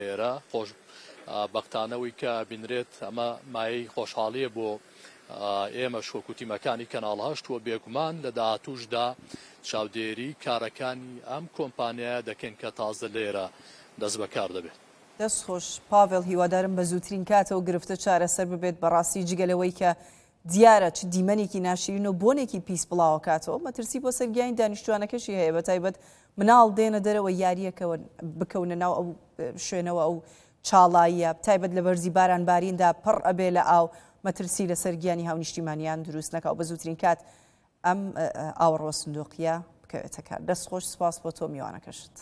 ئێرە خۆش بەختانەوەی کە بینرێت ئەمە مایەی خۆشحاڵیە بۆ ئێمە شۆکوتیمەکانی کەناڵ هەشت و بێگومان لە داهاتووشدا چاودێری کارەکانی ئەم کۆمپانیایە دەکەن کە تازە لێرە دەست بەکار دەبێت. دەست خۆش پاڤێڵ، هیوادارم بە زووترین کاتەوە گرفتە چارەسەر ببێت بەڕاستی جگەلەوەی کە دیارە چ دیمەنێکی ناشرین و بۆنێکی پیس بڵاوە کاتەوە مەترسی بۆ سەرگیانی دانیشتوانەکەشی هەیە بەتایبەت مناڵ دێنە دەرەوە یاریەکەوە بکەونە ناو ئەو شوێنەوە ئەو چاڵاییە تایبەت لە بەرزی بارانباریندا پڕ ئەبێ لە ئاو مەترسی لە سەرگیانی هاونیشتیمانیان دروست نەکاو بە زووترین کات ئەم ئاوەڕۆ سندوقیە بکەوێتە کار. دەست خۆش سپاس بۆ تۆ میوانەکەشت.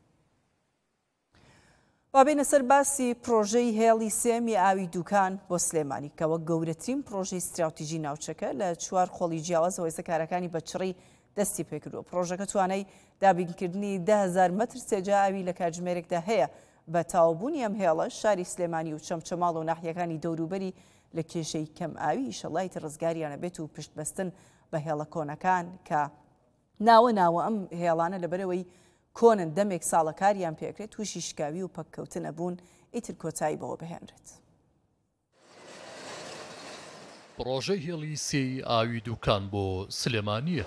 بابێنە سەر باسی پرۆژەی هێڵی سێمی ئاوی دوکان بۆ سلێمانی کەوە گەورەترین پرۆژەی استراتیژی ناوچەکە لە چوار خۆڵی جیاوازەوە سەکارەکانی بەچڕی دەستی پێکردووە. پرۆژەکە توانای دابینکردنی 10,000 مەتر سێجا ئاوی لە کاتژمێرێکدا هەیە. بە تاوبوونی ئەم هێڵە شاری سلێمانی و چەمچەماڵ و ناحیەکانی دەوروبەری لە کێشەی کەم ئاوی ئیشەڵای ڕزگاریانە بێت و پشتبەستن بە هێڵە کۆنەکان کە ناوە ئەم هێڵانە لەبەرەوەی کۆنن دەمێک ساڵە کاریان پێکرێت تووشی شکاوی و پەککەوتنە بوون ئیتر کۆتایی بەوە بهێنرێت. پرۆژەی هێڵی سێی ئاوی دوکان بۆ سلێمانیە.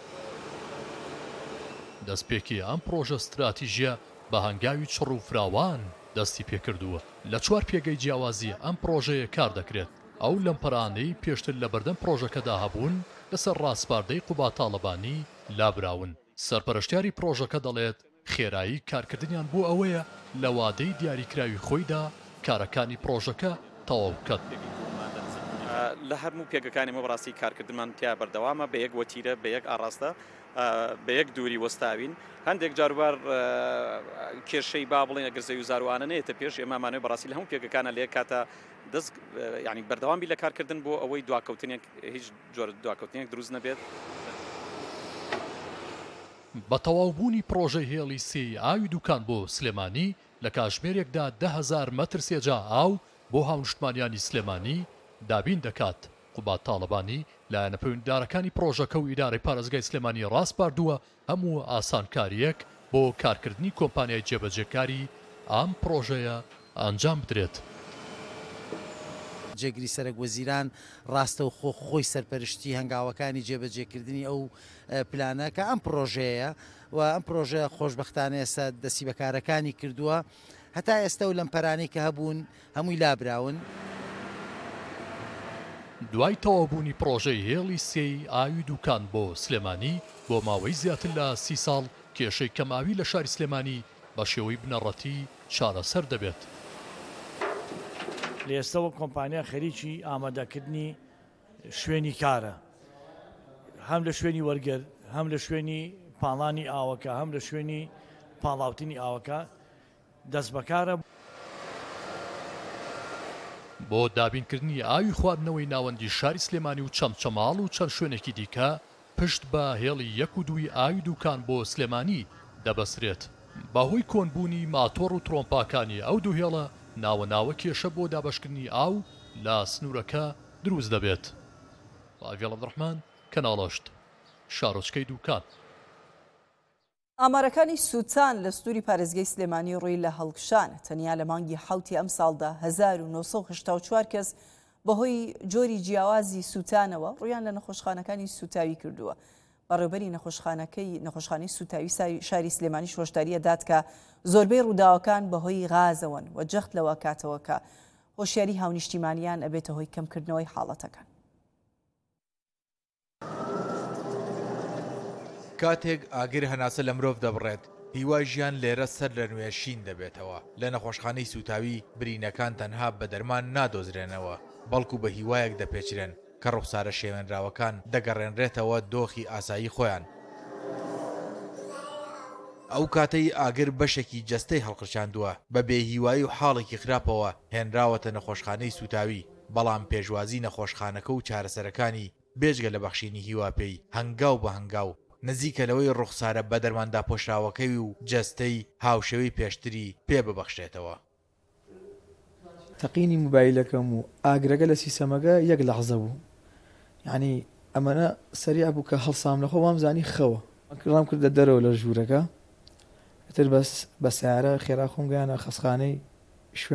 دەستپێکی ئەم پرۆژە استراتیژیە بە هەنگاوی چڕ و فراوان دەستی پێکردووە. لە چوار پێگەی جیاوازی ئەم پرۆژەیە کار دەکرێت. ئەو لەمپەرانەی پێشتر لە بەردەم پرۆژەکەدا هەبوون لەسەر ڕاستپاردەی قوبا تاڵەبانی لابراون. سەرپەرشتیاری پرۆژەکە دەڵێت خێرایی کارکردنیان بۆ ئەوەیە لە وادەی دیاریکراوی خۆیدا کارەکانی پرۆژەکە تەواو بکات. لە هەرموو پێگەکانی مە بەڕاستی کارکردمان تیا بەردەوامە بە یەک وەتیرە بە یەک ئاڕاستە بە یەک دووری وەستاوین. هەندێک جاروبار کێشەی با بڵێن ئەگەر زەوی زاروانە نێتە پێش ئێمەمانەوەی بەڕاستی لە هەموو پێگەکانە لێ کاتە دەست ینی بەردەوامی لە کارکردن بۆ ئەوەی دواکەوتنێک هیچ جۆرە دواکەوتنێک دروست نەبێت. بە تەواوبوونی پرۆژەی هێڵی سێی ئاوی دوکان بۆ سلێمانی لە کاتژمێرێکدا 10,000 مەتر سێجا ئاو بۆ هاونیشتمانیانی سلێمانی دابین دەکات. قوبا تاڵەبانی لایەنە پەیوەندیدارەکانی پرۆژەکە و ئیدارەی پارێزگای سلێمانی ڕاستپاردووە هەموو ئاسانکاریەک بۆ کارکردنی کۆمپانیای جێبەجێکاری ئەم پرۆژەیە ئەنجام بدرێت. جێگیری سەرک وەزیران ڕاستە و خۆی سەرپەرشتی هەنگاوەکانی جێبەجێکردنی ئەو پلانە کە ئەم پرۆژەیە و ئەم پرۆژە خۆشبەختانە ئێستا دەستی بەکارەکانی کردووە هەتا ئێستا و لەمپەرانی کە هەبوون هەمووی لابراون. دوای تەواوبوونی پرۆژەی هێڵی سێی ئاوی دوکان بۆ سلێمانی بۆ ماوەی زیاتر لە 30 ساڵ کێشەی کەماوی لە شاری سلێمانی بە شێوەی بنەڕەتی چارەسەر دەبێت. لە ئێستاوە کۆمپانیا خەریکی ئامادەکردنی شوێنی کارە، هەم لە شوێنی وەرگەر، هەم لە شوێنی پاڵانی ئاوەکە، هەم لە شوێنی پاڵاوتنی ئاوەکە دەست بەکارە. بۆ دابینکردنی ئاوی خواردنەوەی ناوەندی شاری سلێمانی و چەمچەماڵ و چەند شوێنێکی دیکە پشت بە هێڵی 1 و 2 ئاوی دوکان بۆ سلێمانی دەبەسرێت. بەهۆی کۆنبوونی ماتۆڕ و ترۆمپاکانی ئەو دوو هێڵە ناوە کێشە بۆ دابەشکردنی ئاو لە سنوورەکە دروست دەبێت. پاڤێڵ عەبدوڕەحمان، کەناڵەشت، شارۆچکەی دوکان. ئامارەکانی سووتان لە سنووری پارێزگای سلێمانی ڕووی لە هەڵکشانە. تەنیا لە مانگی حوتی ئەم ساڵدا 1984 کەس بەهۆی جۆری جیاوازی سووتانەوە ڕویان لە نەخۆشخانەکانی سوتاوی کردووە. بەڕێوەبەری نەخۆشخانەی سوتاوی شاری سلێمانی هۆشداریە دات کە زۆربەی ڕووداوەکان بەهۆی غازەوەن و جەخت لەوە کاتەوە کە هۆشیاری هاونیشتیمانیان ئەبێتە هۆی کەمکردنەوەی حاڵەتەکان. کاتێک ئاگر هەناسە لە مرۆڤ دەبڕێت هیوای ژیان لێرە سەر لە نوێشین دەبێتەوە. لە نەخۆشخانەی سوتاوی برینەکان تەنها بە دەرمان نادۆزرێنەوە بەڵکو بە هیوایەک دەپێچرێن کە ڕوخسارە شێوێنراوەکان دەگەڕێنرێتەوە دۆخی ئاسایی خۆیان. ئەو کاتەی ئاگر بەشێکی جەستەی هەڵقرچاندووە بە بێهیوایی و حاڵێکی خراپەوە هێنراوەتە نەخۆشخانەی سوتاوی. بەڵام پێشوازی نەخۆشخانەکە و چارەسەرەکانی بێجگە لە بەخشینی هیواپێی هەنگاو بە هەنگاو نزیکە لەوەی ڕوخسارە بە دەرماندا پۆشراوەکەی و جەستەی هاوشەوی پێشتری پێ ببەخشێتەوە. تەقینی موبایلەکەم و ئاگرەکە لە سیسەمەکە 1 لەحظە بوو. یعنی ئەمەە سەریع بوو کە هەڵسام لە خۆ وام زانی خەوە. ڕام کردە دەرەوە لە ژوورەکە. تر بەس بە سیارە خێرا خۆم گەیانە خەسخانەی